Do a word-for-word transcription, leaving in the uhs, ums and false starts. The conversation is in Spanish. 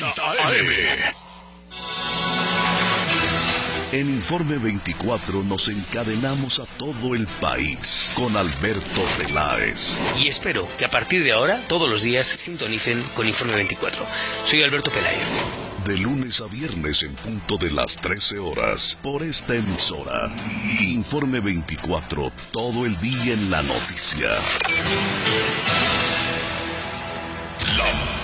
A M. En Informe veinticuatro nos encadenamos a todo el país con Alberto Peláez. Y espero que a partir de ahora, todos los días, sintonicen con Informe veinticuatro. Soy Alberto Peláez. De lunes a viernes en punto de las trece horas, por esta emisora. Informe veinticuatro, todo el día en la noticia. La